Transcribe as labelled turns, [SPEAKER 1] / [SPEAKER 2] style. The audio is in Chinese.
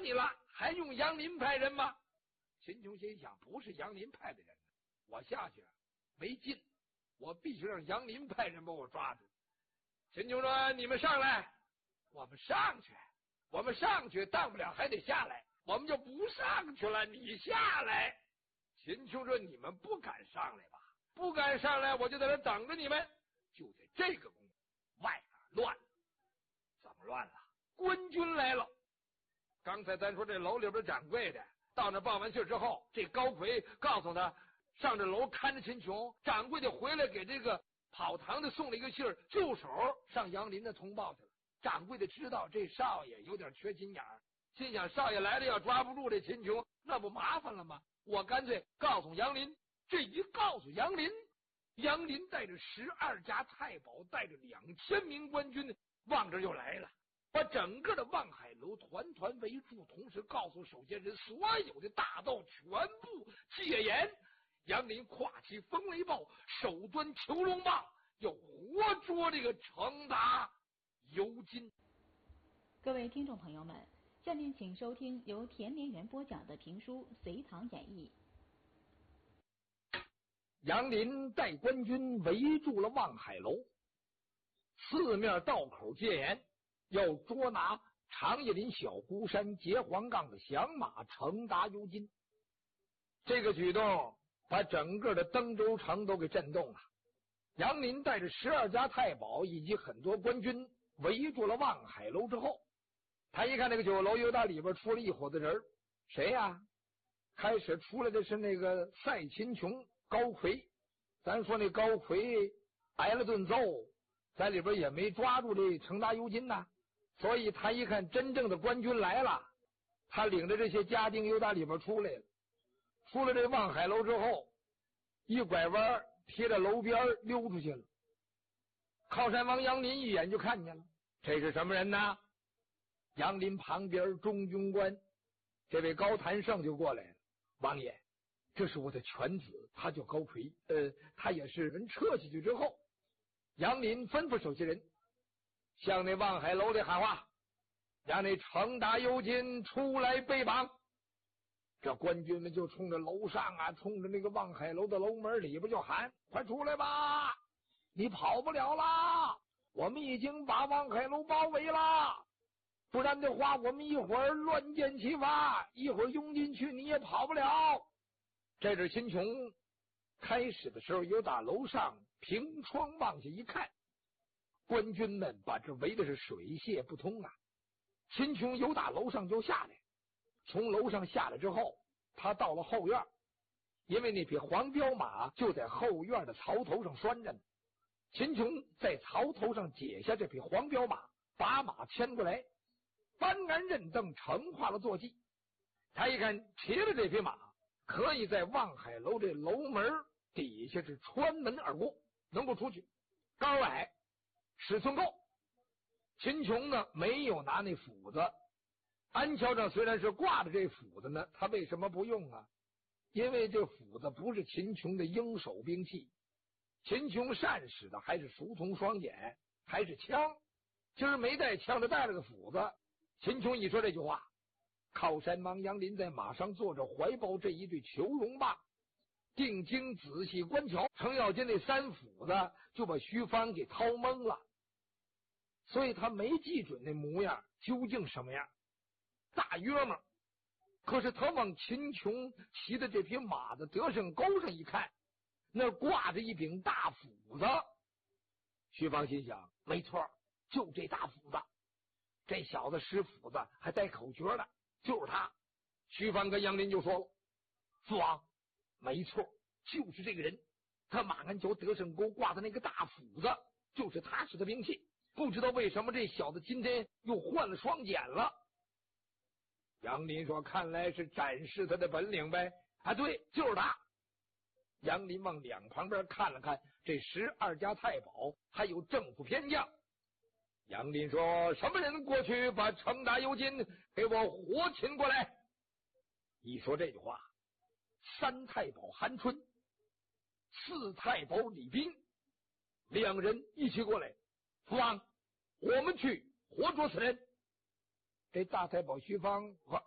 [SPEAKER 1] 你了，还用杨林派人吗？秦琼心想，不是杨林派的人，我下去没劲，我必须让杨林派人把我抓住。秦琼说，你们上来。我们上去当不了还得下来，我们就不上去了，你下来。秦琼说，你们不敢上来吧？不敢上来，我就在这等着你们。就在这个功夫，外边乱了。怎么乱了？官军来了。刚才咱说这楼里边掌柜的到那报完信之后，这高奎告诉他上这楼看着秦琼，掌柜的回来给这个跑堂的送了一个信儿，就手上杨林的通报去了。掌柜的知道这少爷有点缺心眼儿，心想少爷来了要抓不住这秦琼，那不麻烦了吗？我干脆告诉杨林。这一告诉杨林，杨林带着12家太保，带着2000名官军往这就来了，把整个的望海楼团团围住，同时告诉守监人所有的大道全部戒严。杨林挎起风雷豹，手端囚龙棒，要活捉这个程达尤金。
[SPEAKER 2] 各位听众朋友们，下面请收听由田连元播讲的评书《隋唐演义》。
[SPEAKER 1] 杨林带官军围住了望海楼，四面道口戒严，要捉拿长叶林小孤山结黄杠的响马程达尤金。这个举动把整个的登州城都给震动了。杨林带着12家太保以及很多官军围住了望海楼之后，他一看那个酒楼又到里边出了一伙子人，谁呀？开始出来的是那个赛秦琼高奎。咱说那高奎挨了顿揍，在里边也没抓住这程达尤金呐，所以他一看真正的官军来了，他领着这些家丁又到里边出来了。出了这望海楼之后，一拐弯贴着楼边溜出去了。靠山王杨林一眼就看见了，这是什么人呢？杨林旁边中军官这位高谭胜就过来了。王爷，这是我的犬子，他叫高奎，他也是人撤下去之后，杨林吩咐守旗人向那望海楼里喊话，让那程达尤金出来备绑。这官军们就冲着楼上啊，冲着那个望海楼的楼门里边就喊，快出来吧，你跑不了啦，我们已经把望海楼包围了，不然的话我们一会儿乱箭齐发，一会儿拥进去你也跑不了。这是秦琼开始的时候有打楼上凭窗往下一看，官军们把这围的是水泄不通啊。秦琼有打楼上就下来，从楼上下来之后，他到了后院，因为那匹黄骠马就在后院的槽头上拴着呢。秦琼在槽头上解下这匹黄骠马，把马牵过来，翻杆认凳，成化了坐骑。他一看骑了这匹马，可以在望海楼这楼门底下是穿门而过，能够出去。高矮10寸够。秦琼呢没有拿那斧子，鞍桥上虽然是挂着这斧子呢，他为什么不用啊？因为这斧子不是秦琼的应手兵器，秦琼善使的还是熟铜双锏，还是枪。今儿没带枪的带了个斧子。秦琼一说这句话，靠山王杨林在马上坐着，怀抱这一对囚龙棒，定睛仔细观瞧，程咬金那3斧子就把徐帆给掏懵了，所以他没记准那模样究竟什么样，大约嘛。可是他往秦琼骑的这匹马的得胜钩上一看，那挂着一柄大斧子。徐帆心想，没错，就这大斧子，这小子使斧子还带口诀呢，就是他。徐帆跟杨林就说了，父王，没错，就是这个人，他马鞍桥得胜钩挂的那个大斧子就是他使的兵器，不知道为什么这小子今天又换了双锏了。杨林说，看来是展示他的本领呗。啊，对，就是他。杨林往两旁边看了看，这12家太保还有政府偏将。杨林说，什么人过去把程达尤金给我活擒过来？一说这句话，3太保韩春、4太保李斌2人一起过来。父王，我们去活捉此人。这大太保徐芳和